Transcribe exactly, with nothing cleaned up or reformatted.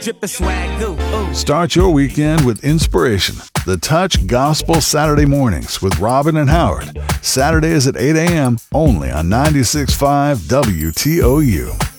drippin' swag, ooh, ooh. Start your weekend with inspiration. The Touch Gospel Saturday Mornings with Robin and Howard. Saturdays at eight a.m. only on ninety-six point five W T O U.